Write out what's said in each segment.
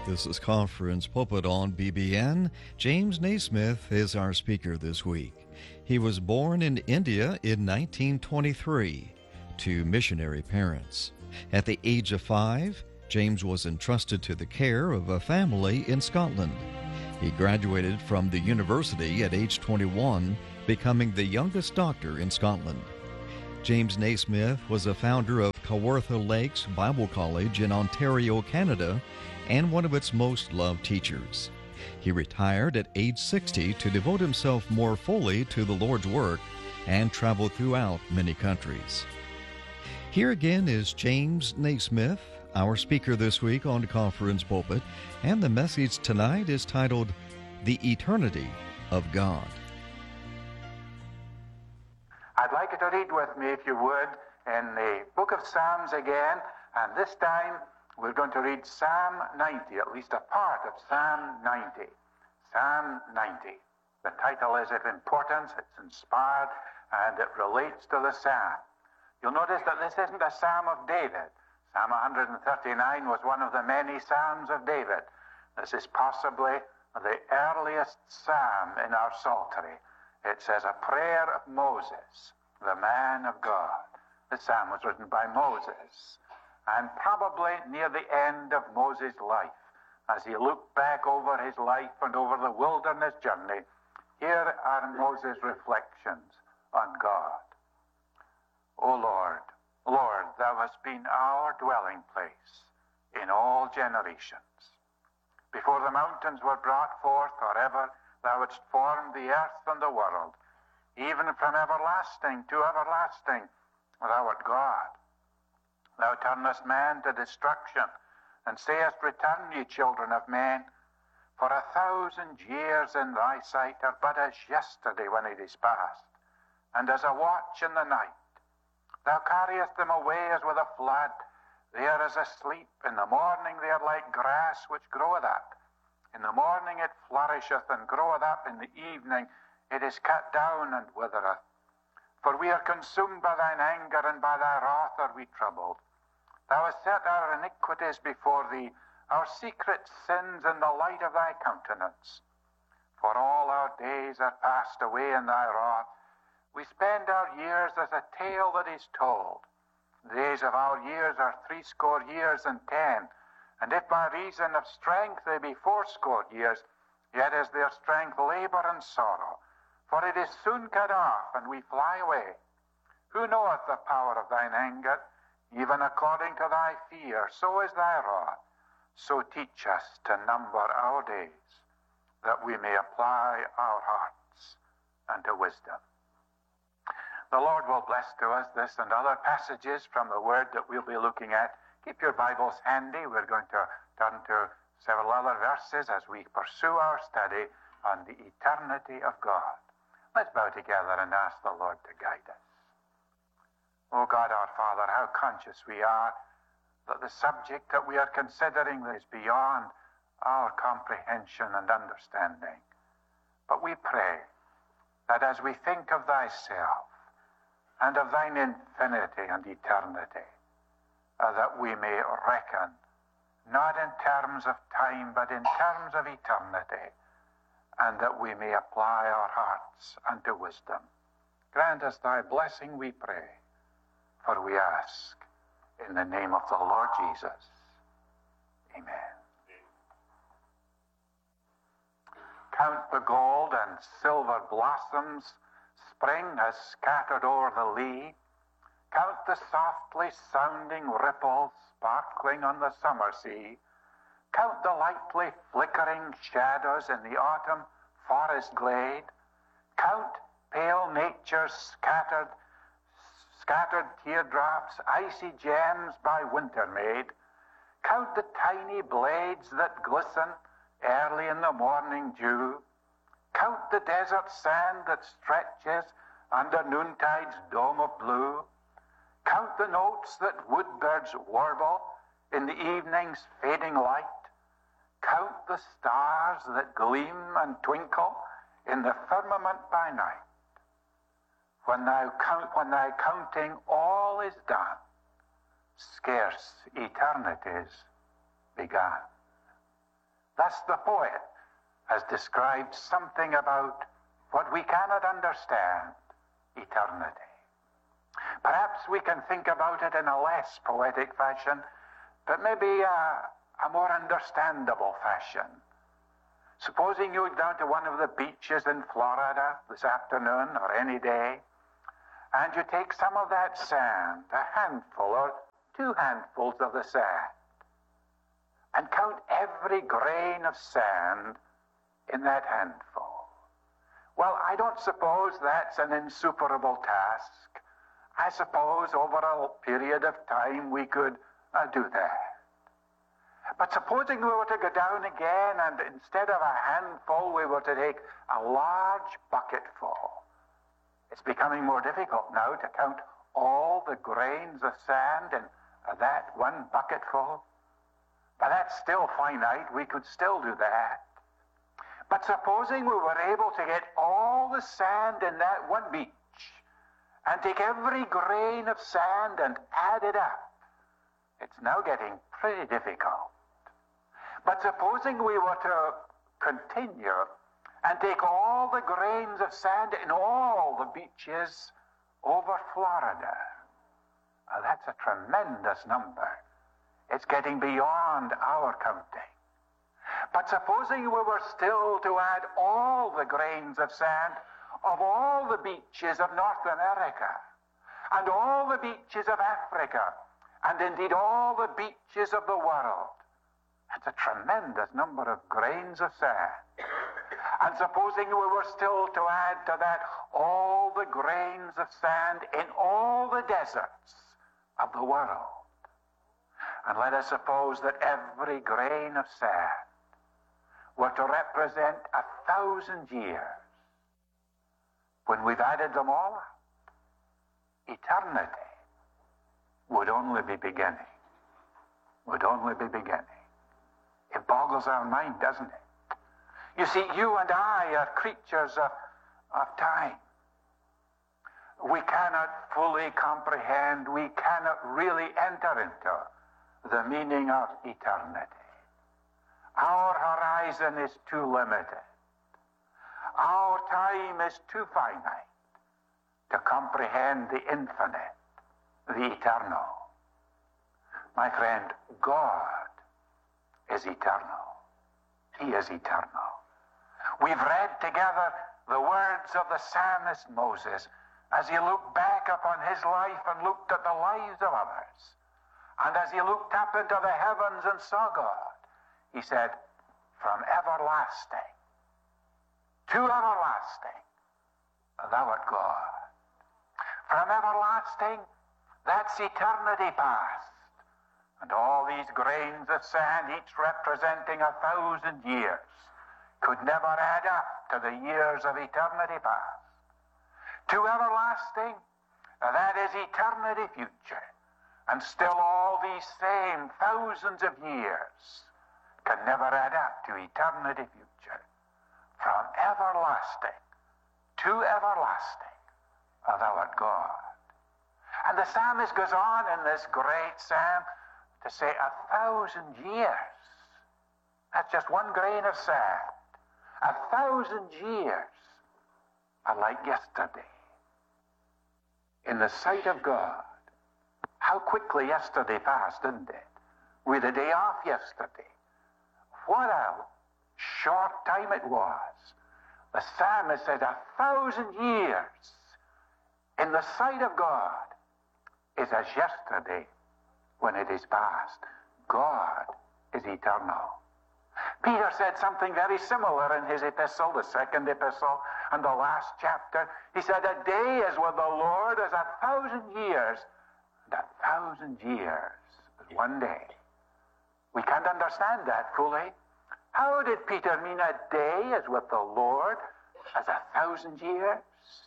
This is Conference Pulpit on BBN. James Naismith is our speaker this week. He was born in India in 1923 to missionary parents. At the age of 5, James was entrusted to the care of a family in Scotland. He graduated from the university at age 21, becoming the youngest doctor in Scotland. James Naismith was a founder of Kawartha Lakes Bible College in Ontario, Canada, and one of its most loved teachers. He retired at age 60 to devote himself more fully to the Lord's work and traveled throughout many countries. Here again is James Naismith, our speaker this week on Conference Pulpit, and the message tonight is titled, The Eternity of God. I'd like you to read with me, if you would, in the book of Psalms again, and this time we're going to read Psalm 90, at least a part of Psalm 90. Psalm 90. The title is of importance, it's inspired, and it relates to the psalm. You'll notice that this isn't a psalm of David. Psalm 139 was one of the many psalms of David. This is possibly the earliest psalm in our psaltery. It says, a prayer of Moses, the man of God. The psalm was written by Moses, and probably near the end of Moses' life. As he looked back over his life and over the wilderness journey, here are Moses' reflections on God. O Lord, Lord, thou hast been our dwelling place in all generations. Before the mountains were brought forth, or ever thou hadst formed the earth and the world, even from everlasting to everlasting, thou art God. Thou turnest man to destruction, and sayest, Return, ye children of men, for 1,000 years in thy sight are but as yesterday when it is past, and as a watch in the night. Thou carriest them away as with a flood. They are as asleep. In the morning they are like grass which groweth up. In the morning it flourisheth and groweth up. In the evening it is cut down and withereth. For we are consumed by thine anger, and by thy wrath are we troubled. Thou hast set our iniquities before thee, our secret sins in the light of thy countenance. For all our days are passed away in thy wrath. We spend our years as a tale that is told. The days of our years are 80 years and 10. And if by reason of strength they be 80 years, yet is their strength labor and sorrow. For it is soon cut off, and we fly away. Who knoweth the power of thine anger? Even according to thy fear, so is thy wrath. So teach us to number our days, that we may apply our hearts unto wisdom. The Lord will bless to us this and other passages from the Word that we'll be looking at. Keep your Bibles handy. We're going to turn to several other verses as we pursue our study on the eternity of God. Let's bow together and ask the Lord to guide us. O God, our Father, how conscious we are that the subject that we are considering is beyond our comprehension and understanding. But we pray that as we think of thyself and of thine infinity and eternity, that we may reckon not in terms of time, but in terms of eternity, and that we may apply our hearts unto wisdom. Grant us thy blessing, we pray, for we ask in the name of the Lord Jesus. Amen. Count the gold and silver blossoms spring has scattered o'er the lea. Count the softly sounding ripples sparkling on the summer sea. Count the lightly flickering shadows in the autumn forest glade. Count pale nature's scattered teardrops, icy gems by winter made. Count the tiny blades that glisten early in the morning dew. Count the desert sand that stretches under noontide's dome of blue. Count the notes that woodbirds warble in the evening's fading light. Count the stars that gleam and twinkle in the firmament by night. When thy counting all is done, scarce eternity's begun. Thus the poet has described something about what we cannot understand, eternity. Perhaps we can think about it in a less poetic fashion, but maybe a more understandable fashion. Supposing you went down to one of the beaches in Florida this afternoon or any day, and you take some of that sand, a handful or 2 handfuls of the sand, and count every grain of sand in that handful. Well, I don't suppose that's an insuperable task. I suppose over a period of time we could do that. But supposing we were to go down again and instead of a handful we were to take a large bucketful. It's becoming more difficult now to count all the grains of sand in that one bucketful. But that's still finite. We could still do that. But supposing we were able to get all the sand in that one beach and take every grain of sand and add it up, it's now getting pretty difficult. But supposing we were to continue and take all the grains of sand in all the beaches over Florida, that's a tremendous number. It's getting beyond our counting. But supposing we were still to add all the grains of sand of all the beaches of North America and all the beaches of Africa and indeed all the beaches of the world, that's a tremendous number of grains of sand. And supposing we were still to add to that all the grains of sand in all the deserts of the world, and let us suppose that every grain of sand were to represent 1,000 years. When we've added them all up, eternity would only be beginning. Would only be beginning. It boggles our mind, doesn't it? You see, you and I are creatures of time. We cannot fully comprehend, we cannot really enter into the meaning of eternity. Our horizon is too limited. Our time is too finite to comprehend the infinite, the eternal. My friend, God is eternal. He is eternal. We've read together the words of the psalmist Moses as he looked back upon his life and looked at the lives of others. And as he looked up into the heavens and saw God, he said, from everlasting to everlasting, thou art God. From everlasting, that's eternity past. And all these grains of sand, each representing 1,000 years, could never add up to the years of eternity past. To everlasting, that is eternity future. And still all these same thousands of years can never add up to eternity future. From everlasting to everlasting, thou art God. And the psalmist goes on in this great psalm to say 1,000 years. That's just one grain of sand. 1,000 years are like yesterday. In the sight of God, how quickly yesterday passed, didn't it? We had a day off yesterday. What a short time it was. The psalmist said 1,000 years in the sight of God is as yesterday when it is past. God is eternal. Peter said something very similar in his epistle, the second epistle, and the last chapter. He said, a day is with the Lord as 1,000 years, and 1,000 years is one day. We can't understand that fully. How did Peter mean a day is with the Lord as 1,000 years?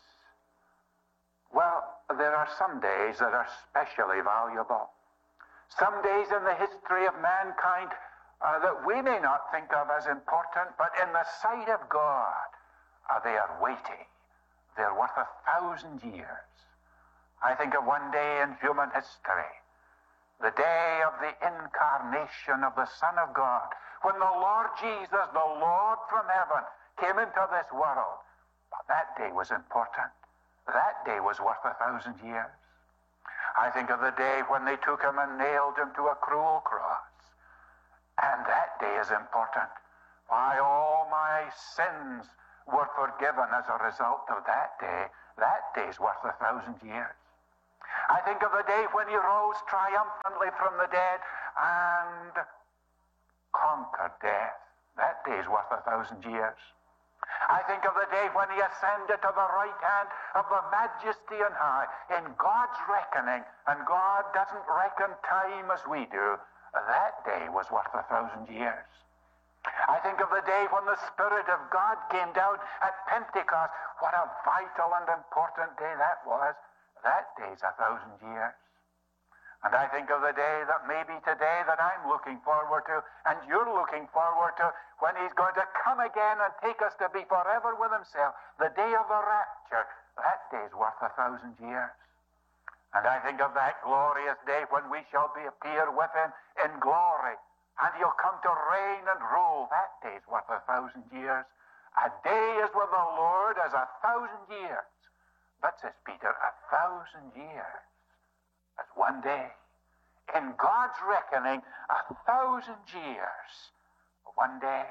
Well, there are some days that are especially valuable. Some days in the history of mankind that we may not think of as important, but in the sight of God, they are weighty. They're worth 1,000 years. I think of one day in human history the day of the incarnation of the Son of God, when the Lord Jesus, the Lord from heaven, came into this world. But that day was important. That day was worth 1,000 years. I think of the day when they took him and nailed him to a cruel cross. And that day is important. Why, all my sins were forgiven as a result of that day. That day is worth 1,000 years. I think of the day when he rose triumphantly from the dead and conquered death. That day is worth 1,000 years. I think of the day when he ascended to the right hand of the Majesty on high in God's reckoning, and God doesn't reckon time as we do. That day was worth 1,000 years. I think of the day when the Spirit of God came down at Pentecost. What a vital and important day that was. That day's 1,000 years. And I think of the day that maybe today that I'm looking forward to, and you're looking forward to, when he's going to come again and take us to be forever with himself, the day of the rapture. That day's worth 1,000 years. And I think of that glorious day when we shall appear with him in glory, and he'll come to reign and rule. That day's worth 1,000 years. A day is with the Lord as 1,000 years. But, says Peter, 1,000 years as one day. In God's reckoning, 1,000 years, one day.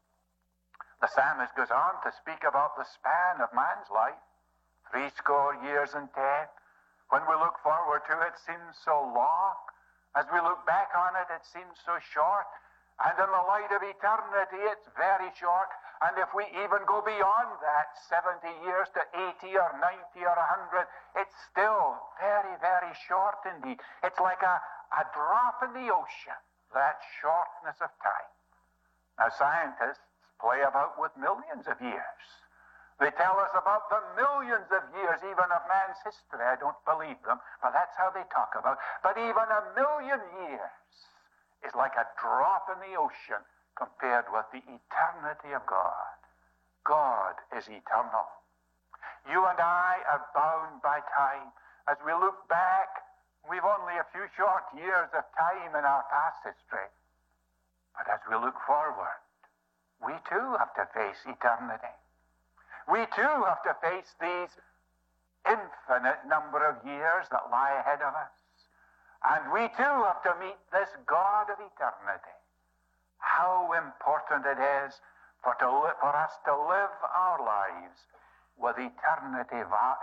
The psalmist goes on to speak about the span of man's life, 80 years and 10. When we look forward to it, it seems so long. As we look back on it, it seems so short. And in the light of eternity, it's very short. And if we even go beyond that, 70 years to 80 or 90 or 100, it's still very, very short indeed. It's like a drop in the ocean, that shortness of time. Now, scientists play about with millions of years. They tell us about the millions of years, even of man's history. I don't believe them, but that's how they talk about it. But even 1,000,000 years is like a drop in the ocean compared with the eternity of God. God is eternal. You and I are bound by time. As we look back, we've only a few short years of time in our past history. But as we look forward, we too have to face eternity. We too have to face these infinite number of years that lie ahead of us. And we too have to meet this God of eternity. How important it is for us to live our lives with eternity's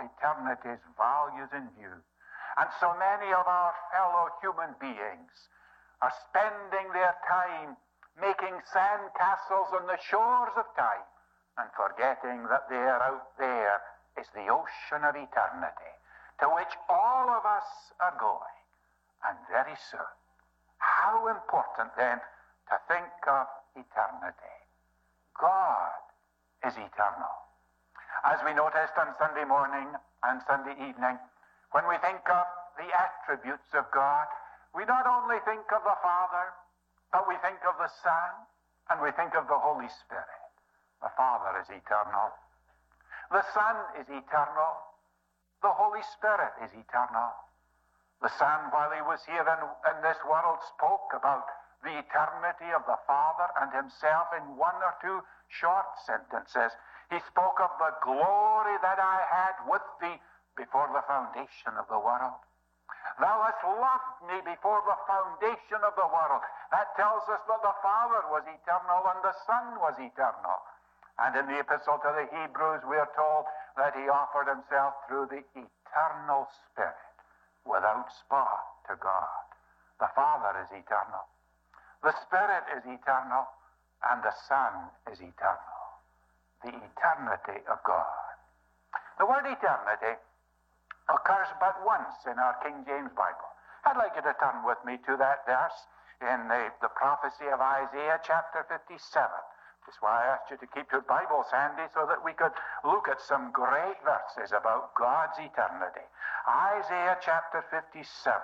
values in view. And so many of our fellow human beings are spending their time making sand castles on the shores of time and forgetting that there out there is the ocean of eternity to which all of us are going. And very soon. How important then to think of eternity. God is eternal. As we noticed on Sunday morning and Sunday evening, when we think of the attributes of God, we not only think of the Father, but we think of the Son, and we think of the Holy Spirit. The Father is eternal. The Son is eternal. The Holy Spirit is eternal. The Son, while he was here in this world, spoke about the eternity of the Father and himself in one or two short sentences. He spoke of the glory that I had with thee before the foundation of the world. Thou hast loved me before the foundation of the world. That tells us that the Father was eternal and the Son was eternal. And in the Epistle to the Hebrews, we are told that he offered himself through the eternal Spirit without spot to God. The Father is eternal. The Spirit is eternal. And the Son is eternal. The eternity of God. The word eternity occurs but once in our King James Bible. I'd like you to turn with me to that verse in the prophecy of Isaiah chapter 57. That's why I asked you to keep your Bibles handy so that we could look at some great verses about God's eternity. Isaiah chapter 57.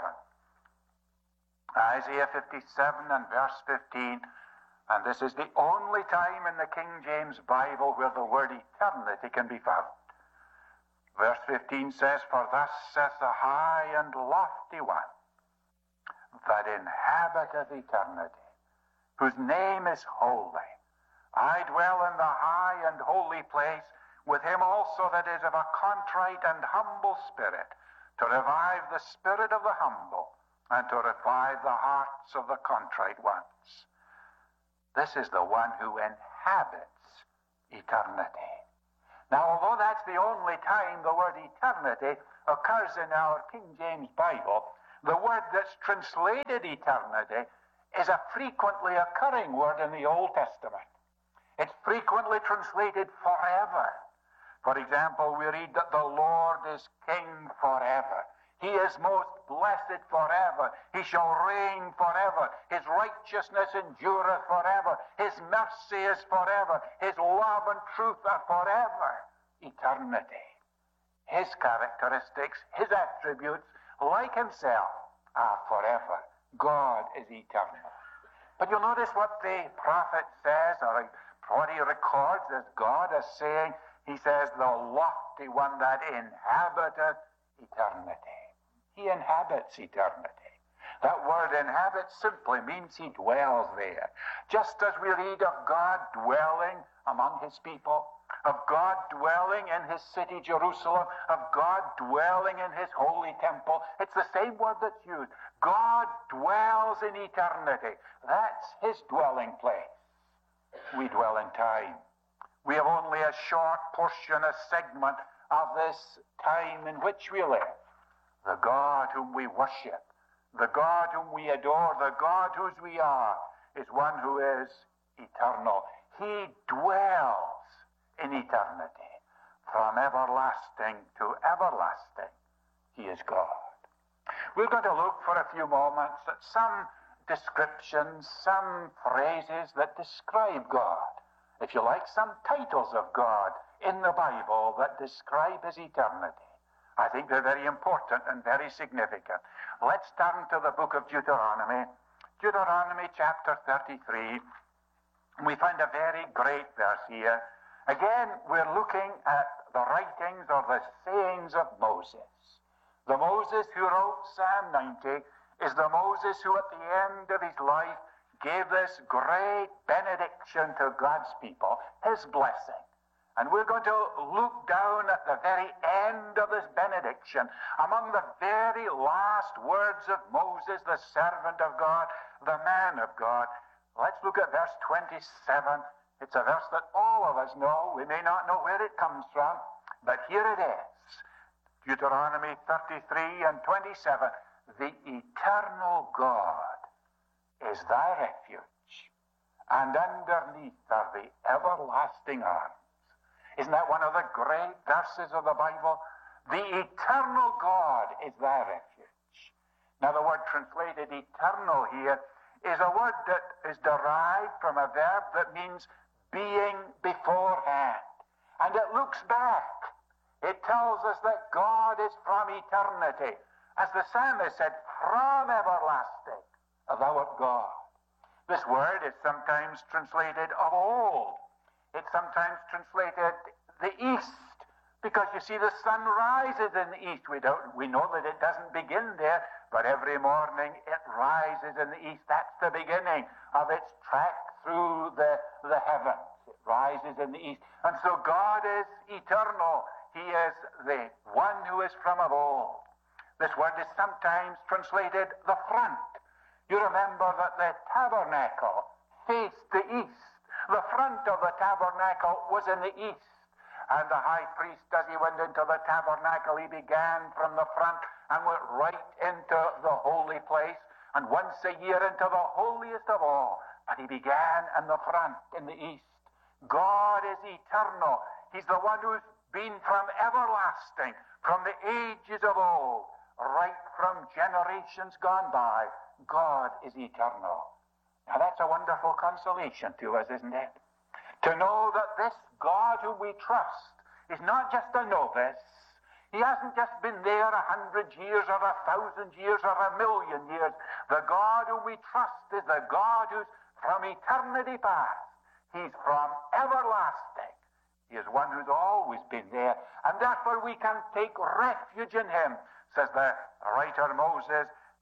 Isaiah 57 and verse 15. And this is the only time in the King James Bible where the word eternity can be found. Verse 15 says, For thus saith the high and lofty one, that inhabiteth eternity, whose name is holy. I dwell in the high and holy place with him also that is of a contrite and humble spirit, to revive the spirit of the humble and to revive the hearts of the contrite ones. This is the one who inhabits eternity. Now, although that's the only time the word eternity occurs in our King James Bible, the word that's translated eternity is a frequently occurring word in the Old Testament. It's frequently translated forever. For example, we read that the Lord is King forever. He is most blessed forever. He shall reign forever. His righteousness endureth forever. His mercy is forever. His love and truth are forever. Eternity. His characteristics, his attributes, like himself, are forever. God is eternal. But you'll notice what the prophet says, or what he records as God as saying. He says, the lofty one that inhabiteth eternity. He inhabits eternity. That word inhabit simply means he dwells there. Just as we read of God dwelling among his people, of God dwelling in his city Jerusalem, of God dwelling in his holy temple, it's the same word that's used. God dwells in eternity. That's his dwelling place. We dwell in time. We have only a short portion, a segment of this time in which we live. The God whom we worship, the God whom we adore, the God whose we are, is one who is eternal. He dwells in eternity. From everlasting to everlasting, he is God. We're going to look for a few moments at some descriptions, some phrases that describe God. If you like, some titles of God in the Bible that describe his eternity. I think they're very important and very significant. Let's turn to the book of Deuteronomy. Deuteronomy chapter 33. We find a very great verse here. Again, we're looking at the writings or the sayings of Moses. The Moses who wrote Psalm 90 is the Moses who at the end of his life gave this great benediction to God's people, his blessing. And we're going to look down at the very end of this benediction, among the very last words of Moses, the servant of God, the man of God. Let's look at verse 27. It's a verse that all of us know. We may not know where it comes from, but here it is. Deuteronomy 33 and 27. The eternal God is thy refuge, and underneath are the everlasting arms. Isn't that one of the great verses of the Bible? The eternal God is thy refuge. Now, the word translated eternal here is a word that is derived from a verb that means being beforehand. And it looks back. It tells us that God is from eternity. As the psalmist said, from everlasting thou art God. This word is sometimes translated of old. It's sometimes translated the east, because you see the sun rises in the east. We know that it doesn't begin there, but every morning it rises in the east. That's the beginning of its track through the heavens. It rises in the east. And so God is eternal. He is the one who is from of old. This word is sometimes translated the front. You remember that the tabernacle faced the east. The front of the tabernacle was in the east. And the high priest, as he went into the tabernacle, he began from the front and went right into the holy place, and once a year into the holiest of all. But he began in the front, in the east. God is eternal. He's the one who's been from everlasting, from the ages of old, right from generations gone by. God is eternal. Now that's a wonderful consolation to us, isn't it? To know that this God whom we trust is not just a novice. He hasn't just been there 100 years or 1,000 years or 1,000,000 years. The God whom we trust is the God who's from eternity past. He's from everlasting. He is one who's always been there. And therefore we can take refuge in him, says the writer Moses.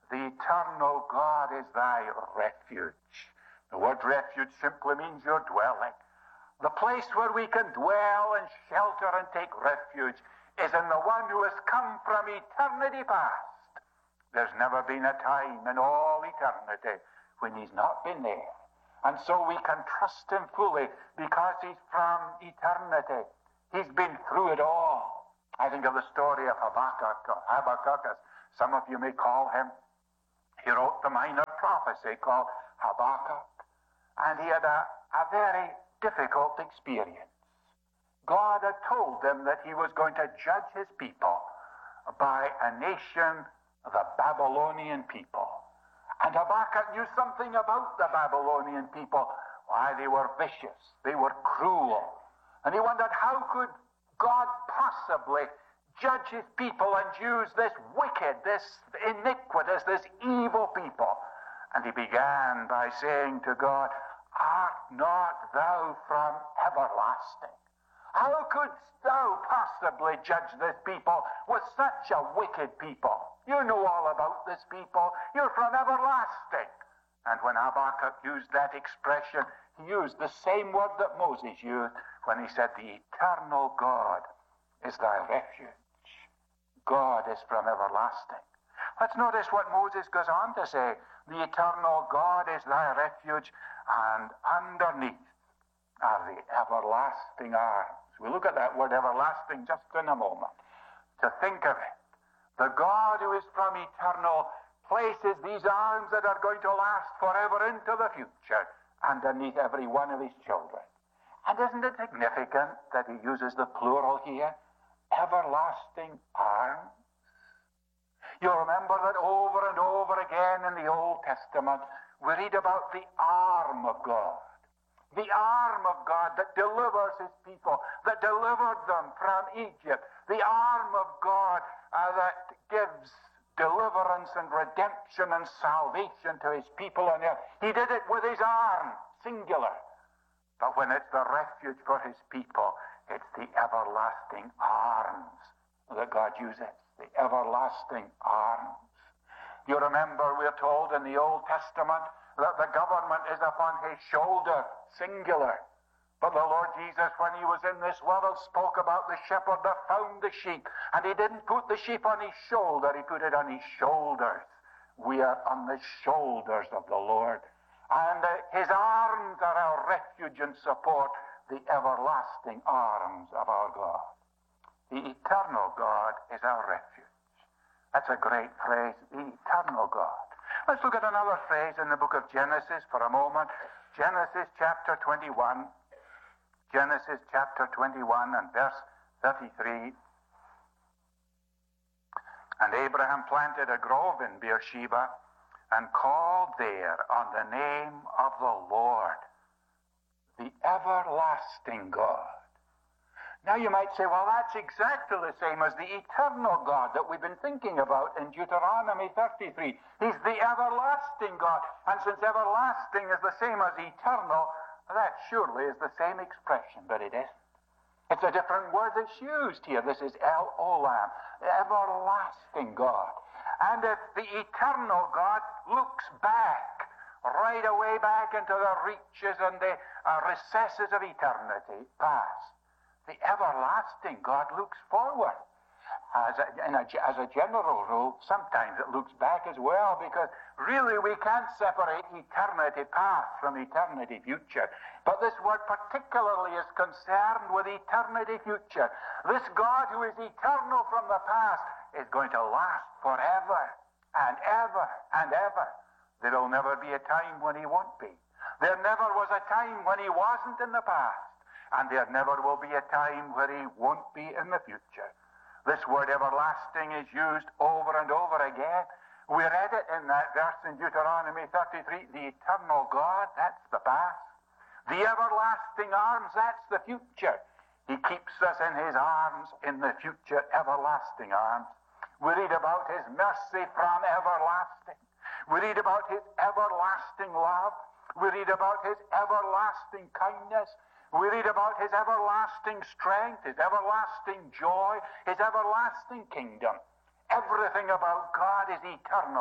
The eternal God is thy refuge. The word refuge simply means your dwelling. The place where we can dwell and shelter and take refuge is in the one who has come from eternity past. There's never been a time in all eternity when he's not been there. And so we can trust him fully because he's from eternity. He's been through it all. I think of the story of Habakkuk, as some of you may call him. He wrote the minor prophecy called Habakkuk. And he had a very difficult experience. God had told him that he was going to judge his people by a nation, the Babylonian people. And Habakkuk knew something about the Babylonian people. Why, they were vicious, they were cruel. And he wondered, how could God possibly judge his people and use this wicked, this iniquitous, this evil people? And he began by saying to God, art not thou from everlasting? How couldst thou possibly judge this people with such a wicked people? You know all about this people. You're from everlasting. And when Habakkuk used that expression, he used the same word that Moses used when he said, the eternal God is thy refuge. God is from everlasting. Let's notice what Moses goes on to say. The eternal God is thy refuge, and underneath are the everlasting arms. We'll look at that word everlasting just in a moment. To think of it, the God who is from eternal places these arms that are going to last forever into the future underneath every one of his children. And isn't it significant that he uses the plural here? Everlasting arms. You remember that over and over again in the Old Testament, we read about the arm of God. The arm of God that delivers his people, that delivered them from Egypt. The arm of God that gives deliverance and redemption and salvation to his people on earth. He did it with his arm, singular. But when it's the refuge for his people, it's the everlasting arms that God uses. The everlasting arms. You remember we're told in the Old Testament that the government is upon his shoulder, singular. But the Lord Jesus, when he was in this world, spoke about the shepherd that found the sheep. And he didn't put the sheep on his shoulder, he put it on his shoulders. We are on the shoulders of the Lord. And his arms are our refuge and support, the everlasting arms of our God. The eternal God is our refuge. That's a great phrase, the eternal God. Let's look at another phrase in the book of Genesis for a moment. Genesis chapter 21. Genesis chapter 21 and verse 33. And Abraham planted a grove in Beersheba and called there on the name of the Lord, the everlasting God. Now you might say, well, that's exactly the same as the eternal God that we've been thinking about in Deuteronomy 33. He's the everlasting God. And since everlasting is the same as eternal, that surely is the same expression, but it isn't. It's a different word that's used here. This is El Olam, the everlasting God. And if the eternal God looks back, right away back into the reaches and the recesses of eternity past, the everlasting God looks forward. As a general rule, sometimes it looks back as well, because really we can't separate eternity past from eternity future. But this word particularly is concerned with eternity future. This God who is eternal from the past is going to last forever and ever and ever. There will never be a time when he won't be. There never was a time when he wasn't in the past. And there never will be a time where he won't be in the future. This word everlasting is used over and over again. We read it in that verse in Deuteronomy 33. The eternal God, that's the past. The everlasting arms, that's the future. He keeps us in his arms in the future, everlasting arms. We read about his mercy from everlasting. We read about his everlasting love. We read about his everlasting kindness. We read about his everlasting strength, his everlasting joy, his everlasting kingdom. Everything about God is eternal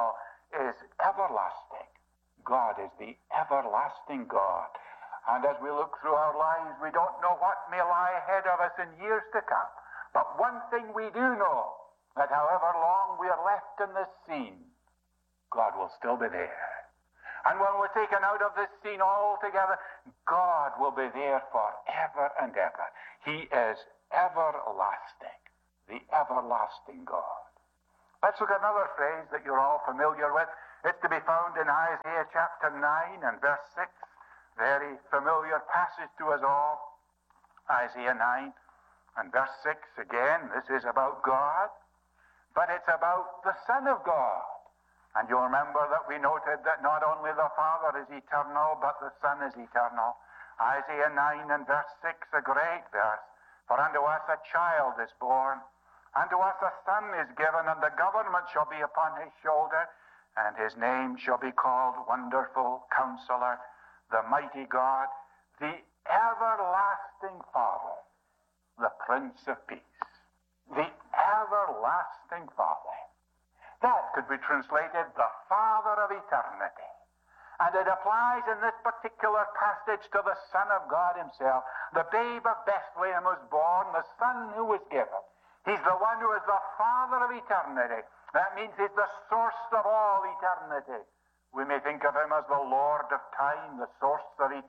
is everlasting. God is the everlasting God. And as we look through our lives, we don't know what may lie ahead of us in years to come. But one thing we do know, that however long we are left in this scene, God will still be there. And when we're taken out of this scene altogether, God will be there forever and ever. He is everlasting, the everlasting God. Let's look at another phrase that you're all familiar with. It's to be found in Isaiah chapter 9 and verse 6. Very familiar passage to us all. Isaiah 9 and verse 6 again. This is about God, but it's about the Son of God. And you'll remember that we noted that not only the Father is eternal, but the Son is eternal. Isaiah 9 and verse 6, a great verse. For unto us a child is born, unto us a son is given, and the government shall be upon his shoulder, and his name shall be called Wonderful Counselor, the Mighty God, the Everlasting Father, the Prince of Peace. The Everlasting Father. That could be translated the Father of eternity. And it applies in this particular passage to the Son of God himself. The babe of Bethlehem was born, the Son who was given. He's the one who is the Father of eternity. That means he's the source of all eternity. We may think of him as the Lord of time, the source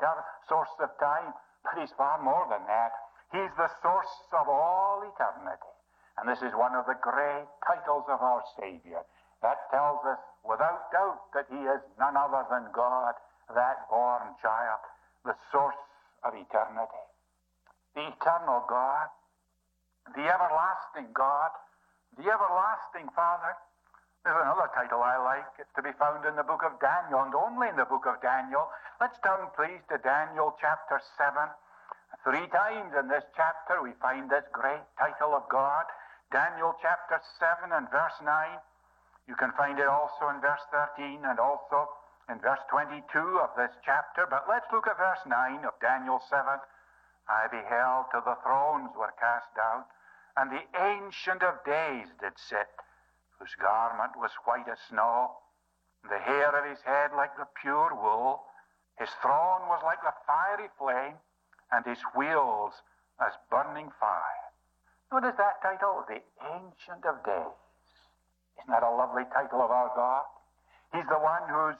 of time, but he's far more than that. He's the source of all eternity. And this is one of the great titles of our Savior. That tells us without doubt that he is none other than God, that born child, the source of eternity. The eternal God, the everlasting God, the everlasting Father. There's another title I like. It's to be found in the book of Daniel, and only in the book of Daniel. Let's turn, please, to Daniel chapter 7. 3 times in this chapter we find this great title of God. Daniel chapter 7 and verse 9. You can find it also in verse 13 and also in verse 22 of this chapter. But let's look at verse 9 of Daniel 7. I beheld till the thrones were cast down, and the Ancient of Days did sit, whose garment was white as snow, the hair of his head like the pure wool. His throne was like the fiery flame, and his wheels as burning fire. Notice that title, the Ancient of Days. Isn't that a lovely title of our God? He's the one whose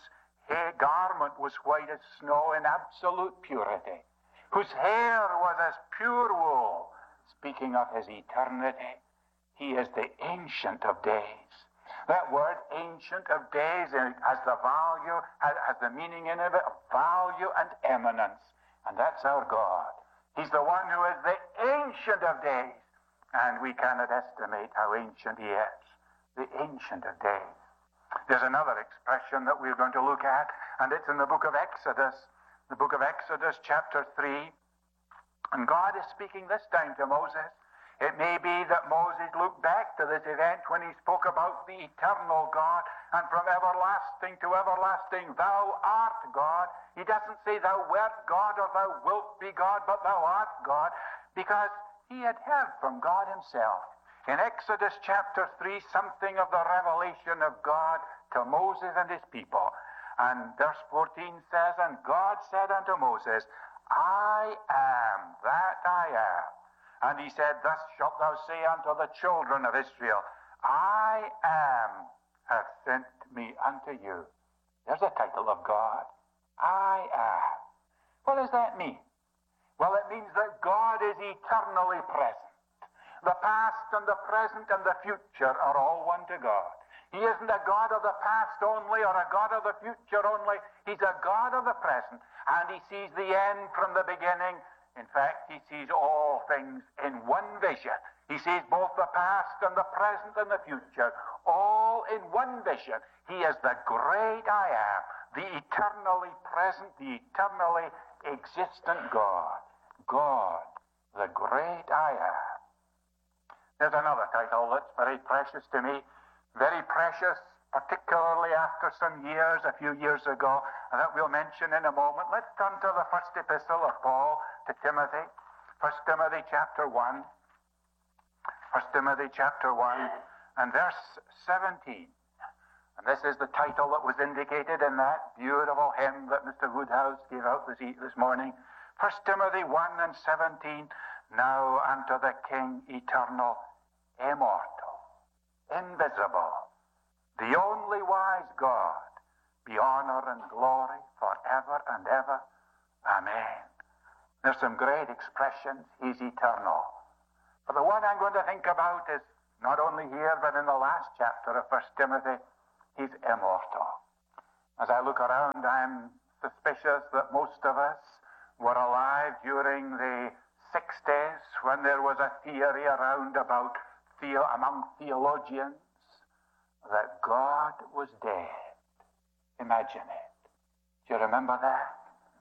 garment was white as snow in absolute purity, whose hair was as pure wool. Speaking of his eternity, he is the Ancient of Days. That word, Ancient of Days, has the value, has the meaning in it of value and eminence. And that's our God. He's the one who is the Ancient of Days. And we cannot estimate how ancient he is. The Ancient of Days. There's another expression that we're going to look at, and it's in the book of Exodus. The book of Exodus, chapter 3. And God is speaking this time to Moses. It may be that Moses looked back to this event when he spoke about the eternal God, and from everlasting to everlasting, thou art God. He doesn't say thou wert God or thou wilt be God, but thou art God, because he had heard from God himself. In Exodus chapter 3, something of the revelation of God to Moses and his people. And verse 14 says, And God said unto Moses, I am that I am. And he said, Thus shalt thou say unto the children of Israel, I am hath sent me unto you. There's a title of God. I am. What does that mean? Well, it means that God is eternally present. The past and the present and the future are all one to God. He isn't a God of the past only or a God of the future only. He's a God of the present. And he sees the end from the beginning. In fact, he sees all things in one vision. He sees both the past and the present and the future, all in one vision. He is the great I am, the eternally present, the eternally existent God. God, the great I am. There's another title that's very precious to me, very precious, particularly after some years, a few years ago, that we'll mention in a moment. Let's turn to the first epistle of Paul to Timothy, 1 Timothy chapter 1, 1 Timothy chapter 1, and verse 17. And this is the title that was indicated in that beautiful hymn that Mr. Woodhouse gave out this morning. 1 Timothy 1 and 17, now unto the King eternal, immortal, invisible, the only wise God, be honor and glory forever and ever. Amen. There's some great expressions. He's eternal. But the one I'm going to think about is not only here, but in the last chapter of 1 Timothy, he's immortal. As I look around, I'm suspicious that most of us were alive during the 60s when there was a theory around about among theologians that God was dead. Imagine it. Do you remember that?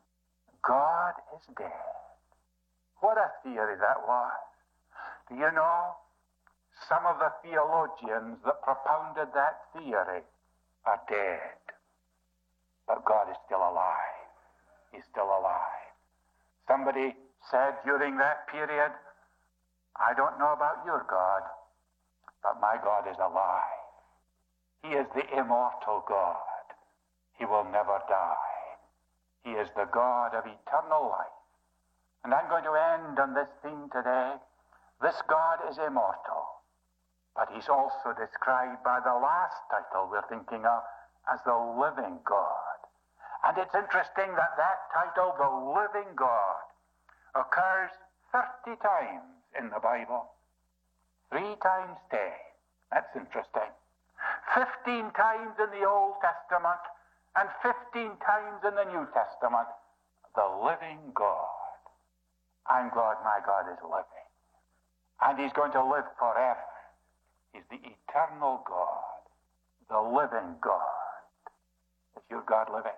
God is dead. What a theory that was. Do you know, some of the theologians that propounded that theory are dead. But God is still alive. He's still alive. Somebody said during that period, I don't know about your God, but my God is alive. He is the immortal God. He will never die. He is the God of eternal life. And I'm going to end on this theme today. This God is immortal, but he's also described by the last title we're thinking of as the living God. And it's interesting that that title, the living God, occurs 30 times in the Bible. 3 times 10. That's interesting. 15 times in the Old Testament and 15 times in the New Testament. The living God. I'm glad my God is living. And he's going to live forever. He's the eternal God, the living God. Is your God living?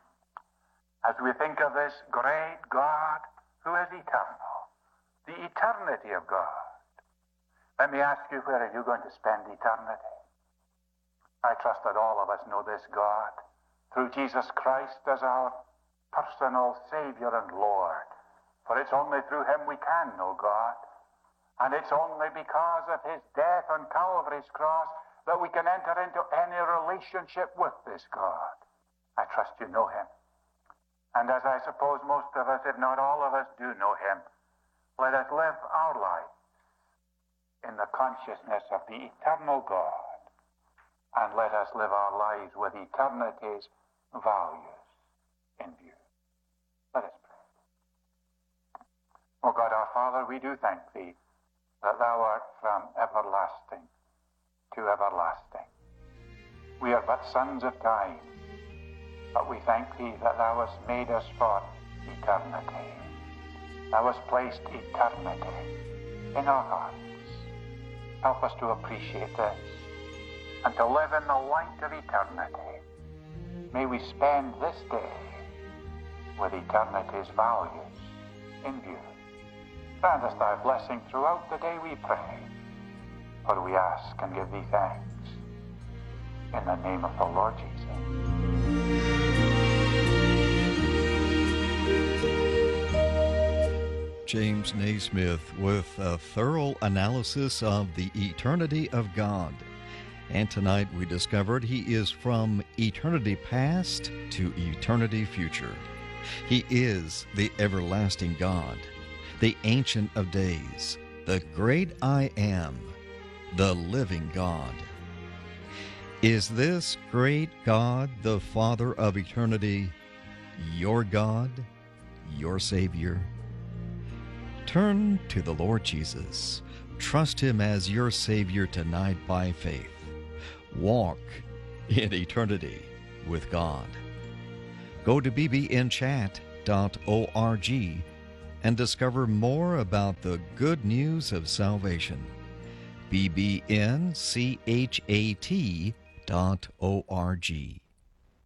As we think of this great God who is eternal, the eternity of God, let me ask you, where are you going to spend eternity? I trust that all of us know this God through Jesus Christ as our personal Savior and Lord. For it's only through him we can know God. And it's only because of his death on Calvary's cross that we can enter into any relationship with this God. I trust you know him. And as I suppose most of us, if not all of us, do know him, let us live our lives in the consciousness of the eternal God. And let us live our lives with eternity's values in view. Let us pray. O God our Father, we do thank thee that thou art from everlasting to everlasting. We are but sons of time, but we thank thee that thou hast made us for eternity. Thou hast placed eternity in our hearts. Help us to appreciate this and to live in the light of eternity. May we spend this day with eternity's values in view. Grant us thy blessing throughout the day, we pray. For we ask and give thee thanks. In the name of the Lord Jesus. James Naismith with a thorough analysis of the eternity of God. And tonight we discovered he is from eternity past to eternity future. He is the everlasting God, the Ancient of Days, the great I Am, the living God. Is this great God, the Father of eternity, your God, your Savior? Turn to the Lord Jesus. Trust him as your Savior tonight by faith. Walk in eternity with God. Go to bbnchat.org and discover more about the good news of salvation. bbnchat.org